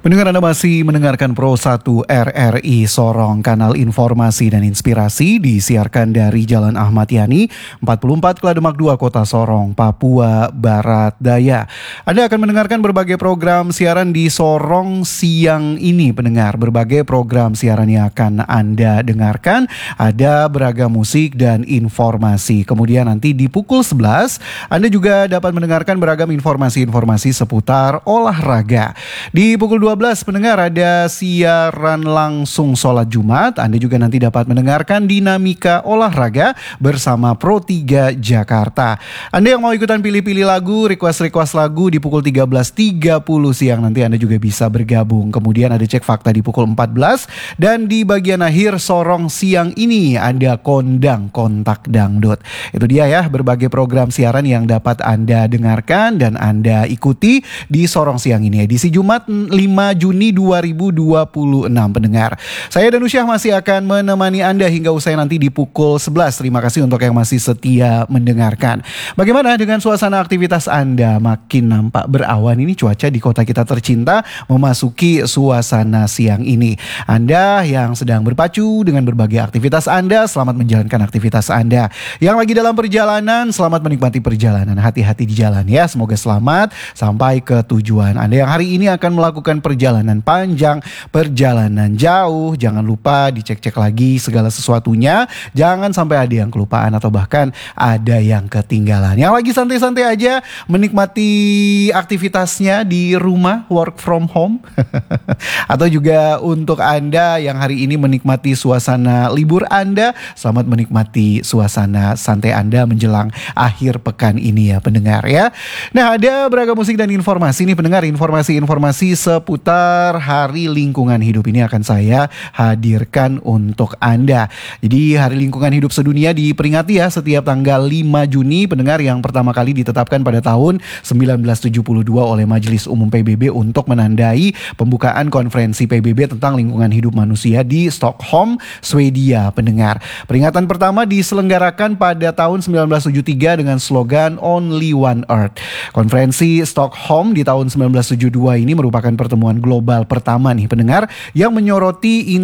Pendengar, Anda masih mendengarkan Pro 1 RRI Sorong, kanal informasi dan inspirasi disiarkan dari Jalan Ahmad Yani, 44 Klademak 2, Kota Sorong, Papua Barat Daya. Anda akan mendengarkan berbagai program siaran di Sorong siang ini, pendengar. Berbagai program siaran yang akan Anda dengarkan, ada beragam musik dan informasi. Kemudian nanti di pukul 11, Anda juga dapat mendengarkan beragam informasi-informasi seputar olahraga. Di pukul 12, pendengar, ada siaran langsung sholat Jumat. Anda juga nanti dapat mendengarkan dinamika olahraga bersama Pro 3 Jakarta. Anda yang mau ikutan pilih-pilih lagu, request lagu di pukul 13.30 siang, nanti Anda juga bisa bergabung. Kemudian ada cek fakta di pukul 14. Dan di bagian akhir Sorong siang ini ada kondang kontak dangdut. Itu dia ya, berbagai program siaran yang dapat Anda dengarkan dan Anda ikuti di Sorong siang ini, edisi Jumat 5 Juni 2026, pendengar. Saya Danusyah masih akan menemani Anda hingga usai nanti di pukul 11. Terima kasih untuk yang masih setia mendengarkan. Bagaimana dengan suasana aktivitas Anda? Makin nampak berawan ini cuaca di kota kita tercinta, memasuki suasana siang ini. Anda yang sedang berpacu dengan berbagai aktivitas Anda, selamat menjalankan aktivitas Anda. Yang lagi dalam perjalanan, selamat menikmati perjalanan. Hati-hati di jalan ya, semoga selamat sampai ke tujuan. Anda yang hari ini akan melakukan perjalanan panjang, perjalanan jauh, jangan lupa dicek-cek lagi segala sesuatunya. Jangan sampai ada yang kelupaan atau bahkan ada yang ketinggalan. Yang lagi santai-santai aja menikmati aktivitasnya di rumah, work from home. Atau juga untuk Anda yang hari ini menikmati suasana libur Anda, selamat menikmati suasana santai Anda menjelang akhir pekan ini ya, pendengar ya. Nah, ada beragam musik dan informasi nih, pendengar. Informasi-informasi seputar Hari Lingkungan Hidup ini akan saya hadirkan untuk Anda. Jadi Hari Lingkungan Hidup Sedunia diperingati ya setiap tanggal 5 Juni, pendengar, yang pertama kali ditetapkan pada tahun 1972 oleh Majelis Umum PBB untuk menandai pembukaan konferensi PBB tentang lingkungan hidup manusia di Stockholm, Swedia, pendengar. Peringatan pertama diselenggarakan pada tahun 1973 dengan slogan Only One Earth. Konferensi Stockholm di tahun 1972 ini merupakan pertemuan global pertama nih, pendengar, yang menyoroti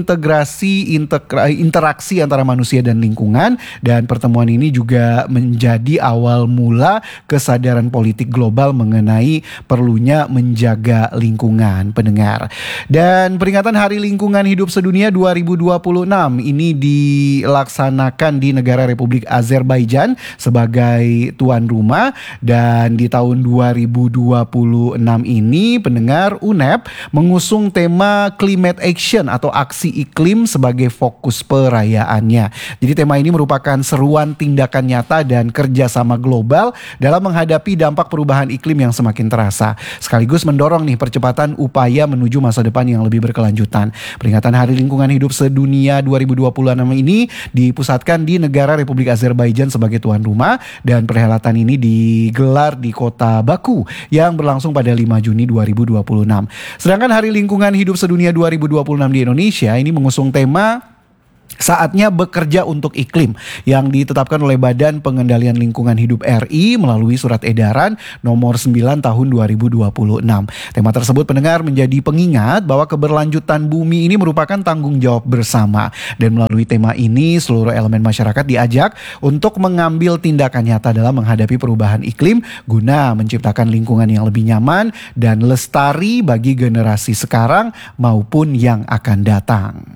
interaksi antara manusia dan lingkungan, dan pertemuan ini juga menjadi awal mula kesadaran politik global mengenai perlunya menjaga lingkungan, pendengar. Dan peringatan Hari Lingkungan Hidup Sedunia 2026 ini dilaksanakan di negara Republik Azerbaijan sebagai tuan rumah, dan di tahun 2026 ini, pendengar, UNEP mengusung tema Climate Action atau aksi iklim sebagai fokus perayaannya. Jadi tema ini merupakan seruan tindakan nyata dan kerjasama global dalam menghadapi dampak perubahan iklim yang semakin terasa, sekaligus mendorong nih percepatan upaya menuju masa depan yang lebih berkelanjutan. Peringatan Hari Lingkungan Hidup Sedunia 2026 ini dipusatkan di negara Republik Azerbaijan sebagai tuan rumah, dan perhelatan ini digelar di kota Baku yang berlangsung pada 5 Juni 2026. Sedangkan Hari Lingkungan Hidup Sedunia 2026 di Indonesia ini mengusung tema Saatnya Bekerja untuk Iklim yang ditetapkan oleh Badan Pengendalian Lingkungan Hidup RI melalui surat edaran nomor 9 tahun 2026. Tema tersebut, pendengar, menjadi pengingat bahwa keberlanjutan bumi ini merupakan tanggung jawab bersama, dan melalui tema ini seluruh elemen masyarakat diajak untuk mengambil tindakan nyata dalam menghadapi perubahan iklim guna menciptakan lingkungan yang lebih nyaman dan lestari bagi generasi sekarang maupun yang akan datang.